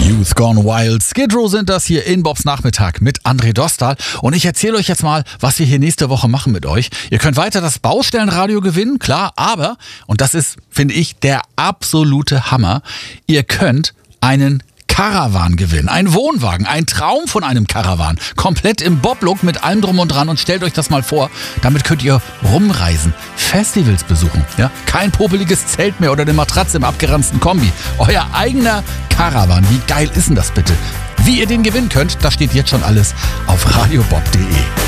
Youth Gone Wild. Skid Row sind das hier in Bobs Nachmittag mit André Dostal. Und ich erzähle euch jetzt mal, was wir hier nächste Woche machen mit euch. Ihr könnt weiter das Baustellenradio gewinnen, klar, aber, und das ist, finde ich, der absolute Hammer, ihr könnt einen Caravan gewinnen. Ein Wohnwagen, ein Traum von einem Caravan. Komplett im Bob-Look mit allem drum und dran. Und stellt euch das mal vor, damit könnt ihr rumreisen, Festivals besuchen. Ja? Kein popeliges Zelt mehr oder eine Matratze im abgeranzten Kombi. Euer eigener Caravan. Wie geil ist denn das bitte? Wie ihr den gewinnen könnt, das steht jetzt schon alles auf radiobob.de.